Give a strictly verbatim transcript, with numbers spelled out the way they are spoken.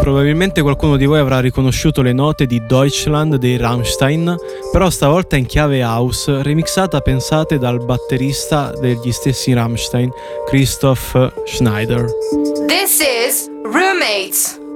Probabilmente qualcuno di voi avrà riconosciuto le note di Deutschland dei Rammstein, però stavolta in chiave house, remixata, pensate, dal batterista degli stessi Rammstein, Christoph Schneider. This is Roommates.